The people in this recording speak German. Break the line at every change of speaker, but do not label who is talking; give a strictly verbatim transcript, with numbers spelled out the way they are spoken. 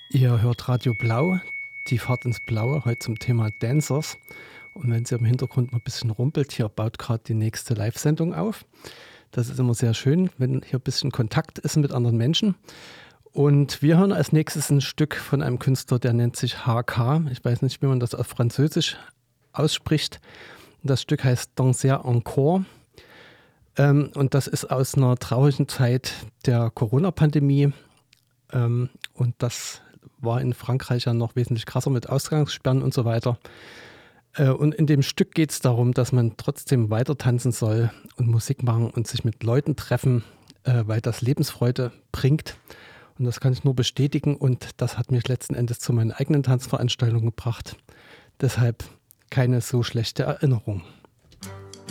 Ihr hört Radio Blau, die Fahrt ins Blaue, heute zum Thema Dancers. Und wenn es im Hintergrund mal ein bisschen rumpelt, hier baut gerade die nächste Live-Sendung auf. Das ist immer sehr schön, wenn hier ein bisschen Kontakt ist mit anderen Menschen. Und wir hören als nächstes ein Stück von einem Künstler, der nennt sich H K. Ich weiß nicht, wie man das auf Französisch ausspricht. Das Stück heißt Danser encore. Ähm, und das ist aus einer traurigen Zeit der Corona-Pandemie. Ähm, und das war in Frankreich ja noch wesentlich krasser mit Ausgangssperren und so weiter. Äh, und in dem Stück geht es darum, dass man trotzdem weiter tanzen soll und Musik machen und sich mit Leuten treffen, äh, weil das Lebensfreude bringt. Und das kann ich nur bestätigen und das hat mich letzten Endes zu meinen eigenen Tanzveranstaltungen gebracht. Deshalb keine so schlechte Erinnerung.